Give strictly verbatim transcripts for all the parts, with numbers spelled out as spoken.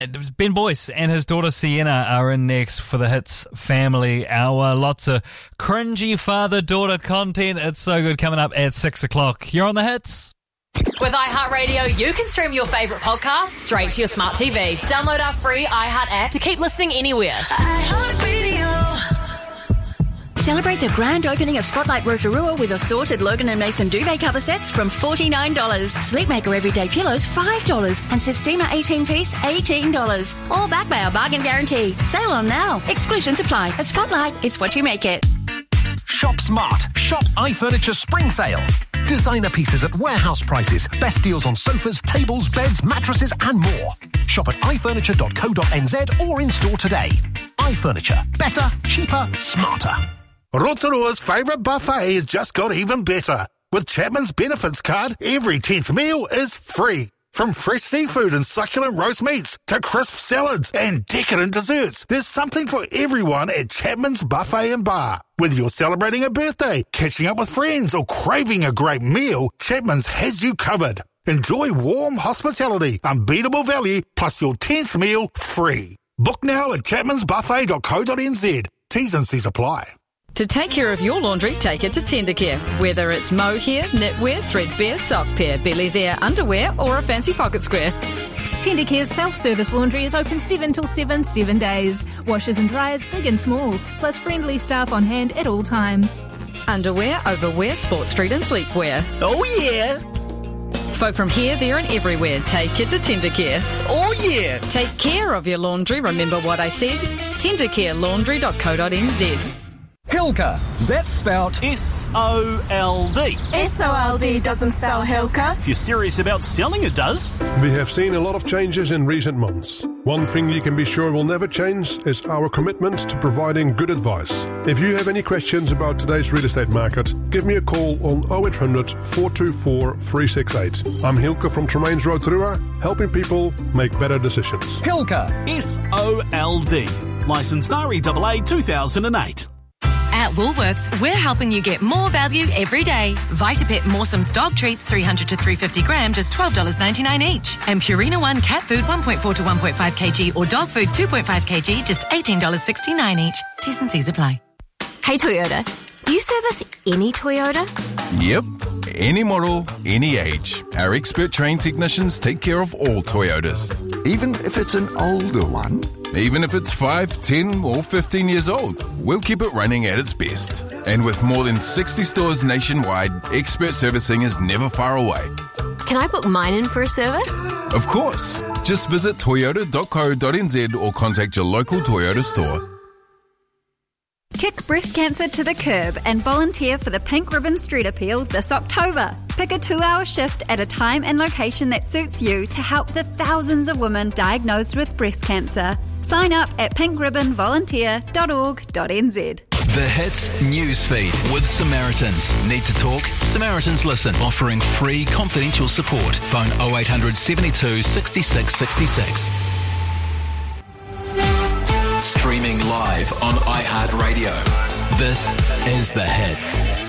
Ben Boyce and his daughter Sienna are in next for the Hits Family Hour. Lots of cringy father-daughter content. It's so good, coming up at six o'clock. You're on the Hits. With iHeartRadio, you can stream your favourite podcasts straight to your smart T V. Download our free iHeart app to keep listening anywhere. iHeartRadio. Celebrate the grand opening of Spotlight Rotorua with assorted Logan and Mason duvet cover sets from forty-nine dollars. Sleepmaker everyday pillows, five dollars. And Sistema eighteen-piece, eighteen dollars. All backed by our bargain guarantee. Sale on now. Exclusions apply. At Spotlight, it's what you make it. Shop smart. Shop iFurniture Spring Sale. Designer pieces at warehouse prices. Best deals on sofas, tables, beds, mattresses and more. Shop at i furniture dot co dot n z or in store today. iFurniture. Better, cheaper, smarter. Rotorua's favourite buffet has just got even better. With Chapman's Benefits Card, every tenth meal is free. From fresh seafood and succulent roast meats to crisp salads and decadent desserts, there's something for everyone at Chapman's Buffet and Bar. Whether you're celebrating a birthday, catching up with friends or craving a great meal, Chapman's has you covered. Enjoy warm hospitality, unbeatable value, plus your tenth meal free. Book now at chapmans buffet dot co dot n z. T's and C's apply. To take care of your laundry, take it to Tendercare. Whether it's mohair, knitwear, threadbare, sock pair, belly there, underwear, or a fancy pocket square. Tendercare's self-service laundry is open seven till seven, seven days. Washers and dryers big and small, plus friendly staff on hand at all times. Underwear, overwear, sports street and sleepwear. Oh yeah! Folk from here, there and everywhere, take it to Tendercare. Oh yeah! Take care of your laundry, remember what I said? tendercare laundry dot co dot n z. Hilka, that's spelled S O L D. S O L D doesn't spell Hilka. If you're serious about selling, it does. We have seen a lot of changes in recent months. One thing you can be sure will never change is our commitment to providing good advice. If you have any questions about today's real estate market, give me a call on oh eight hundred, four two four, three six eight. I'm Hilka from Tremaines Rotorua, helping people make better decisions. Hilka. S O L D. Licensed R E A A two thousand eight. At Woolworths, we're helping you get more value every day. Vitapet Moresome's dog treats three hundred to three hundred fifty gram, just twelve dollars ninety-nine each. And Purina One cat food one point four to one point five kilograms or dog food two point five kilograms, just eighteen dollars sixty-nine each. T's and C's apply. Hey Toyota, do you service any Toyota? Yep, any model, any age. Our expert trained technicians take care of all Toyotas. Even if it's an older one? Even if it's five, ten or fifteen years old, we'll keep it running at its best. And with more than sixty stores nationwide, expert servicing is never far away. Can I book mine in for a service? Of course. Just visit toyota dot co dot n z or contact your local Toyota store. Kick breast cancer to the curb and volunteer for the Pink Ribbon Street Appeal this October. Pick a two-hour shift at a time and location that suits you to help the thousands of women diagnosed with breast cancer. Sign up at pink ribbon volunteer dot org dot n z. The Hits Newsfeed with Samaritans. Need to talk? Samaritans Listen, offering free confidential support. Phone oh eight hundred, seventy-two, sixty-six, sixty-six. Streaming live on iHeartRadio. This is The Hits.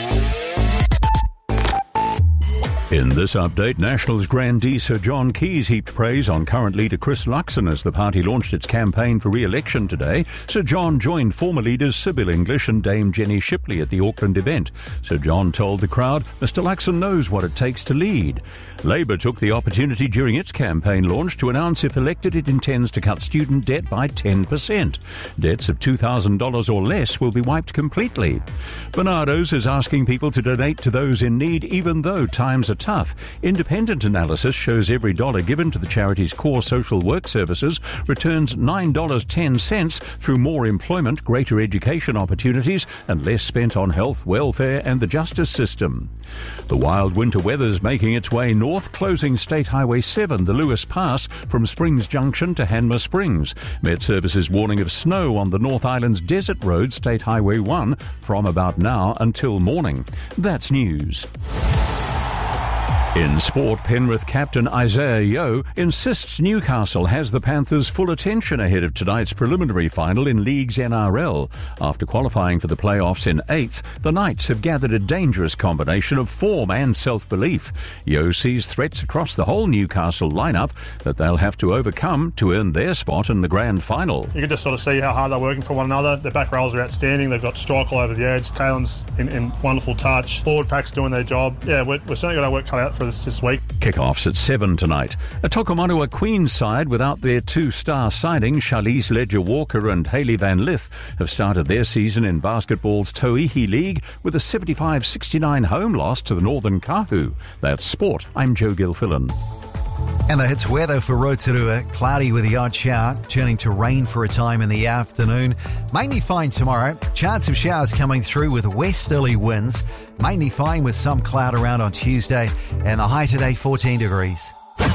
In this update, Nationals grandee Sir John Keyes heaped praise on current leader Chris Luxon as the party launched its campaign for re-election today. Sir John joined former leaders Sybil English and Dame Jenny Shipley at the Auckland event. Sir John told the crowd Mister Luxon knows what it takes to lead. Labour took the opportunity during its campaign launch to announce if elected it intends to cut student debt by ten percent. Debts of two thousand dollars or less will be wiped completely. Bernardo's is asking people to donate to those in need even though times are tough. Independent analysis shows every dollar given to the charity's core social work services returns nine dollars and ten cents through more employment, greater education opportunities and less spent on health, welfare and the justice system. The wild winter weather's making its way north, closing State Highway seven, the Lewis Pass, from Springs Junction to Hanmer Springs. Met Services warning of snow on the North Island's desert road, State Highway one, from about now until morning. That's news. In sport, Penrith captain Isaiah Yeo insists Newcastle has the Panthers' full attention ahead of tonight's preliminary final in League's N R L. After qualifying for the playoffs in eighth, the Knights have gathered a dangerous combination of form and self-belief. Yeo sees threats across the whole Newcastle lineup that they'll have to overcome to earn their spot in the grand final. You can just sort of see how hard they're working for one another. Their back rows are outstanding. They've got strike all over the edge. Kalen's in, in wonderful touch. Forward pack's doing their job. Yeah, we're, we're certainly got our work cut out for this this week. Kickoffs at seven tonight. A Tokomatua Queens side without their two-star signings, Charlize Ledger-Walker and Hayley Van Lith, have started their season in basketball's Tauihi League with a seventy-five sixty-nine home loss to the Northern Kahu. That's sport. I'm Joe Gilfillan. And the hits weather for Rotorua, cloudy with the odd shower, turning to rain for a time in the afternoon. Mainly fine tomorrow. Chance of showers coming through with westerly winds. Mainly fine with some cloud around on Tuesday. And the high today, fourteen degrees.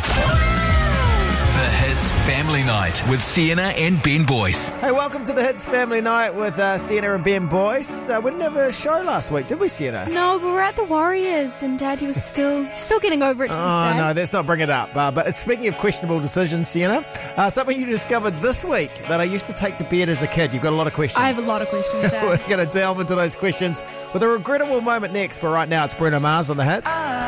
The Hits Family Night with Sienna and Ben Boyce. Hey, welcome to the Hits Family Night with uh, Sienna and Ben Boyce. Uh, we didn't have a show last week, did we, Sienna? No, but we're at the Warriors and Daddy was still still getting over it to Oh, this day. no, let's not bring it up. Uh, but it's, speaking of questionable decisions, Sienna, uh, something you discovered this week that I used to take to bed as a kid. You've got a lot of questions. I have a lot of questions, Dad. We're going to delve into those questions with a regrettable moment next. But right now, it's Bruno Mars on the Hits.